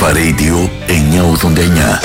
Αλφα Radio 989.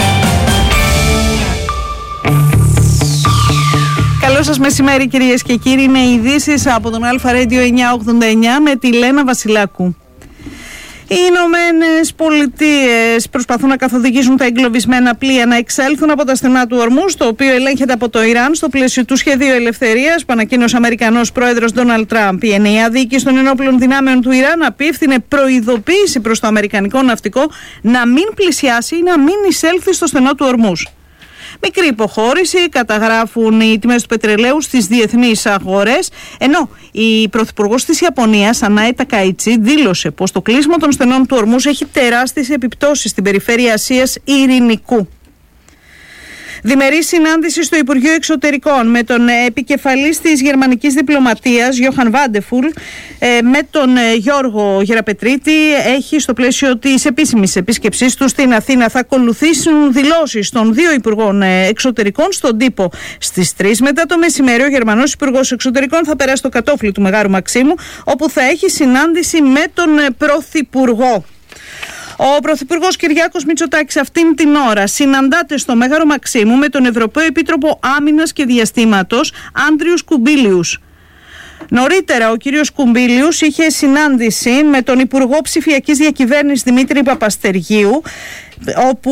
Καλό σας μεσημέρι κυρίες και κύριοι, είναι οι ειδήσεις από τον Αλφα Radio 989 με τη Λένα Βασιλάκου. Οι Ηνωμένες Πολιτείες προσπαθούν να καθοδηγήσουν τα εγκλωβισμένα πλοία να εξέλθουν από τα στενά του Ορμούζ, το οποίο ελέγχεται από το Ιράν στο πλαίσιο του σχεδίου ελευθερίας που ανακοίνωσε ο Αμερικανός πρόεδρος Ντόναλντ Τραμπ. Η ενιαία διοίκηση των ενόπλων δυνάμεων του Ιράν απίφθινε προειδοποίηση προς το αμερικανικό ναυτικό να μην πλησιάσει ή να μην εισέλθει στο στενό του Ορμούζ. Μικρή υποχώρηση καταγράφουν οι τιμές του πετρελαίου στις διεθνείς αγορές, ενώ η πρωθυπουργός της Ιαπωνίας, Σανάε Τακαϊτσί, δήλωσε πως το κλείσιμο των στενών του Ορμούζ έχει τεράστιες επιπτώσεις στην περιφέρεια Ασίας Ειρηνικού. Διμερή συνάντηση στο Υπουργείο Εξωτερικών με τον επικεφαλής της γερμανικής διπλωματίας Γιόχαν Βάντεφουλ με τον Γιώργο Γεραπετρίτη έχει στο πλαίσιο της επίσημης επίσκεψής του στην Αθήνα. Θα ακολουθήσουν δηλώσεις των δύο Υπουργών Εξωτερικών στον τύπο. Στις 3 μετά το μεσημέρι ο Γερμανός Υπουργός Εξωτερικών θα περάσει στο κατόφλι του Μεγάρου Μαξίμου, όπου θα έχει συνάντηση με τον Πρωθυπουργό. Ο Πρωθυπουργός Κυριάκος Μητσοτάκης αυτήν την ώρα συναντάται στο Μέγαρο Μαξίμου με τον Ευρωπαίο Επίτροπο Άμυνας και Διαστήματος Άντριους Κουμπίλιους. Νωρίτερα ο κύριος Κουμπίλιους είχε συνάντηση με τον Υπουργό Ψηφιακής Διακυβέρνησης Δημήτρη Παπαστεργίου, όπου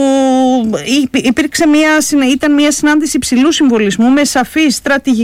ήταν μια συνάντηση υψηλού συμβολισμού με σαφές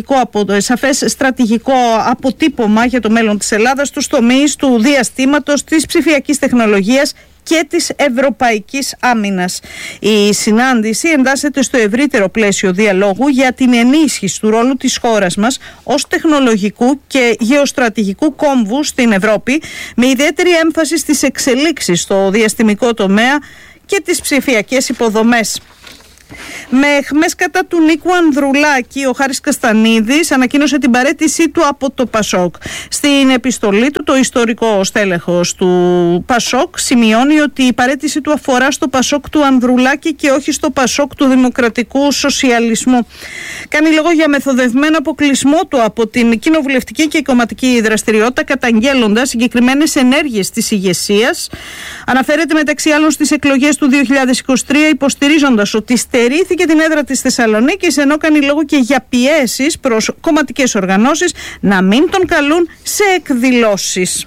στρατηγικό αποτύπωμα για το μέλλον της Ελλάδας στους τομείς του διαστήματος, της ψηφιακής τεχνολογίας και της ευρωπαϊκής άμυνας. Η συνάντηση εντάσσεται στο ευρύτερο πλαίσιο διαλόγου για την ενίσχυση του ρόλου της χώρας μας ως τεχνολογικού και γεωστρατηγικού κόμβου στην Ευρώπη, με ιδιαίτερη έμφαση στις εξελίξεις στο διαστημικό τομέα και τις ψηφιακές υποδομές. Με αιχμές κατά του Νίκου Ανδρουλάκη, ο Χάρης Καστανίδης ανακοίνωσε την παραίτησή του από το Πασόκ. Στην επιστολή του, το ιστορικό στέλεχος του Πασόκ σημειώνει ότι η παραίτησή του αφορά στο Πασόκ του Ανδρουλάκη και όχι στο Πασόκ του Δημοκρατικού Σοσιαλισμού. Κάνει λόγο για μεθοδευμένο αποκλεισμό του από την κοινοβουλευτική και κομματική δραστηριότητα, καταγγέλλοντας συγκεκριμένες ενέργειες της ηγεσίας. Αναφέρεται μεταξύ άλλων στις εκλογές του 2023, υποστηρίζοντας ότι στερήθηκε την έδρα της Θεσσαλονίκης, ενώ κάνει λόγο και για πιέσεις προς κομματικές οργανώσεις να μην τον καλούν σε εκδηλώσεις.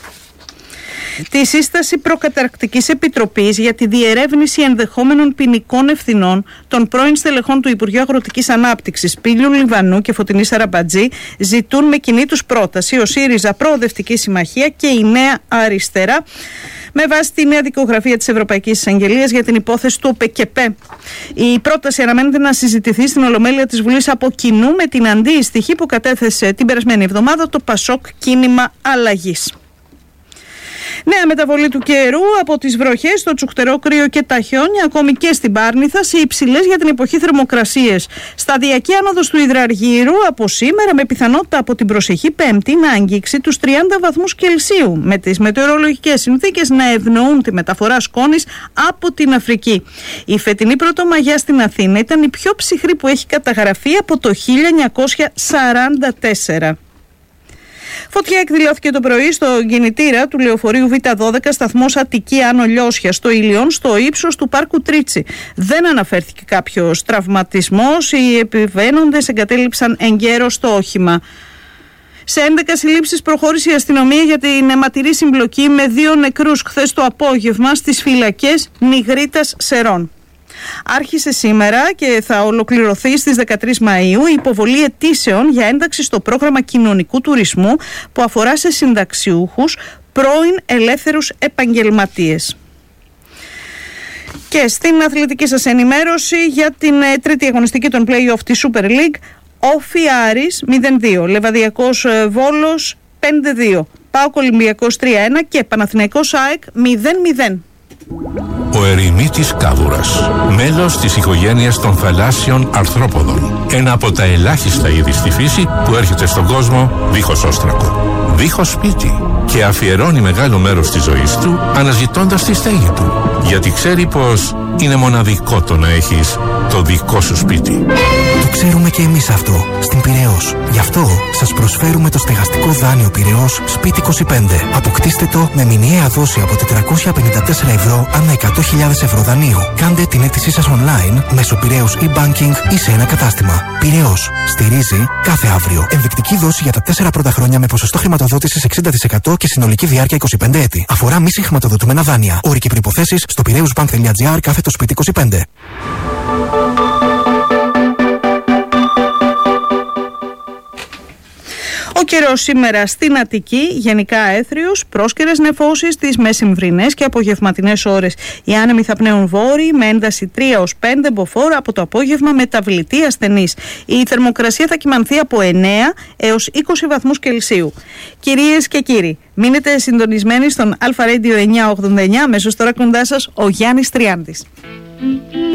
Τη σύσταση προκαταρκτικής επιτροπής για τη διερεύνηση ενδεχόμενων ποινικών ευθυνών των πρώην στελεχών του Υπουργείου Αγροτικής Ανάπτυξης Πήλιου Λιβανού και Φωτεινής Σαραμπατζή ζητούν με κοινή τους πρόταση ο ΣΥΡΙΖΑ Προοδευτική Συμμαχία και η Νέα Αριστερά, με βάση τη νέα δικογραφία της Ευρωπαϊκής Εισαγγελίας για την υπόθεση του ΟΠΕΚΕΠΕ. Η πρόταση αναμένεται να συζητηθεί στην Ολομέλεια της Βουλής από κοινού με την αντίστοιχη που κατέθεσε την περασμένη εβδομάδα το Πασόκ Κίνημα Αλλαγής. Νέα μεταβολή του καιρού από τις βροχές, το τσουχτερό κρύο και τα χιόνια, ακόμη και στην Πάρνηθα, σε υψηλές για την εποχή θερμοκρασίες. Σταδιακή άνοδος του υδραργύρου από σήμερα, με πιθανότητα από την προσεχή Πέμπτη να αγγίξει τους 30 βαθμούς Κελσίου, με τις μετεωρολογικές συνθήκες να ευνοούν τη μεταφορά σκόνης από την Αφρική. Η φετινή πρωτομαγιά στην Αθήνα ήταν η πιο ψυχρή που έχει καταγραφεί από το 1944. Φωτιά εκδηλώθηκε το πρωί στο κινητήρα του λεωφορείου Β12 σταθμός Αττική Άνω Λιώσια στο Ήλιον, στο ύψος του πάρκου Τρίτσι. Δεν αναφέρθηκε κάποιος τραυματισμός. Οι επιβαίνοντες εγκατέλειψαν εγκαίρως το όχημα. Σε 11 συλλήψεις προχώρησε η αστυνομία για την αιματηρή συμπλοκή με 2 νεκρούς χθες το απόγευμα στις φυλακές Νιγρίτας Σερών. Άρχισε σήμερα και θα ολοκληρωθεί στις 13 Μαΐου η υποβολή αιτήσεων για ένταξη στο πρόγραμμα κοινωνικού τουρισμού που αφορά σε συνταξιούχους πρώην ελεύθερους επαγγελματίες. Και στην αθλητική σας ενημέρωση για την τρίτη αγωνιστική των play-off της Super League, Όφι Άρης 0-2, Λεβαδιακός Βόλος 5-2, ΠΑΟΚ Ολυμπιακός 3-1 και Παναθηναϊκός ΑΕΚ 0-0. Ο ερημίτης κάβουρας, μέλος της οικογένειας των θαλάσσιων αρθρόποδων. Ένα από τα ελάχιστα είδη στη φύση που έρχεται στον κόσμο δίχως όστρακο, δίχως σπίτι και αφιερώνει μεγάλο μέρος της ζωής του αναζητώντας τη στέγη του, γιατί ξέρει πως είναι μοναδικό το να έχεις το δικό σου σπίτι. Το ξέρουμε και εμείς αυτό στην Πειραιώς. Γι' αυτό σας προσφέρουμε το στεγαστικό δάνειο Πειραιώς Σπίτι 25. Αποκτήστε το με μηνιαία δόση από 454 ευρώ ανά 100.000 ευρώ δανείου. Κάντε την αίτησή σας online μέσω Πειραιώς e-banking ή σε ένα κατάστημα. Πειραιώς. Στηρίζει κάθε αύριο. Ενδεικτική δόση για τα 4 πρώτα χρόνια με ποσοστό χρηματοδότησης 60% και συνολική διάρκεια 25 έτη. Αφορά μη συγχρηματοδοτούμενα δάνεια. Όροι και προϋποθέσεις στο piraeusbank.gr/σπίτι 25. Ο καιρός σήμερα στην Αττική, γενικά έθριος, πρόσκαιρες νεφώσεις τις μεσημβρινές και απογευματινές ώρες. Οι άνεμοι θα πνέουν βόρειοι με ένταση 3-5 μποφόρ, από το απόγευμα μεταβλητή ασθενής. Η θερμοκρασία θα κυμανθεί από 9 έως 20 βαθμούς Κελσίου. Κυρίες και κύριοι, μείνετε συντονισμένοι στον Αλφα Radio 989, αμέσως τώρα κοντά σας ο Γιάννης Τριάντης.